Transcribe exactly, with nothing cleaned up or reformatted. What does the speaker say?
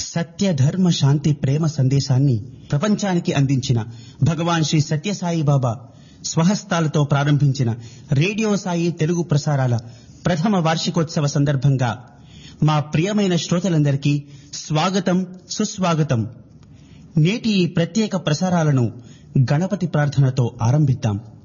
సత్య ధర్మ శాంతి ప్రేమ సందేశాన్ని ప్రపంచానికి అందించిన భగవాన్ శ్రీ సత్యసాయి బాబా స్వహస్తాలతో ప్రారంభించిన రేడియో సాయి తెలుగు ప్రసారాల ప్రథమ వార్షికోత్సవ సందర్భంగా మా ప్రియమైన శ్రోతలందరికీ స్వాగతం, సుస్వాగతం. నేటి ఈ ప్రత్యేక ప్రసారాలను గణపతి ప్రార్థనతో ఆరంభిద్దాం.